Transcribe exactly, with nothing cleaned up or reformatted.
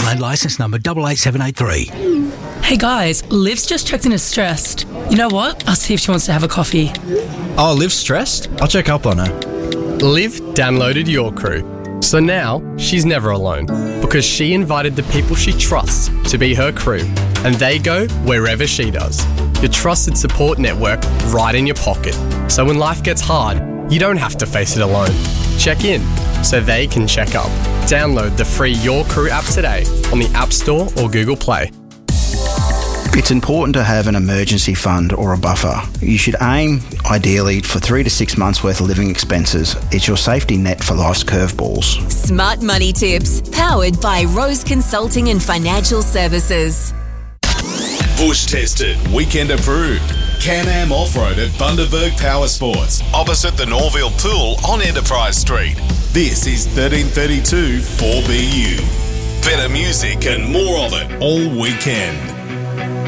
Queensland licence number double eight seven eight three. Hey guys, Liv's just checked in as stressed. You know what? I'll see if she wants to have a coffee. Oh, Liv's stressed? I'll check up on her. Liv downloaded Your Crew. So now she's never alone because she invited the people she trusts to be her crew, and they go wherever she does. Your trusted support network right in your pocket. So when life gets hard, you don't have to face it alone. Check in so they can check up. Download the free Your Crew app today on the App Store or Google Play. It's important to have an emergency fund or a buffer. You should aim, ideally, for three to six months' worth of living expenses. It's your safety net for life's curveballs. Smart Money Tips, powered by Rose Consulting and Financial Services. Bush tested, weekend approved. Can-Am Off-Road at Bundaberg Power Sports, opposite the Norville Pool on Enterprise Street. This is thirteen thirty-two four B U. Better music and more of it all weekend.